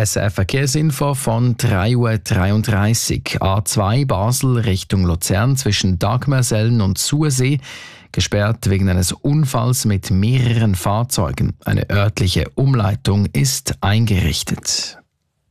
SRF Verkehrsinfo von 3:33 Uhr. A2 Basel Richtung Luzern zwischen Dagmersellen und Sursee. Gesperrt wegen eines Unfalls mit mehreren Fahrzeugen. Eine örtliche Umleitung ist eingerichtet.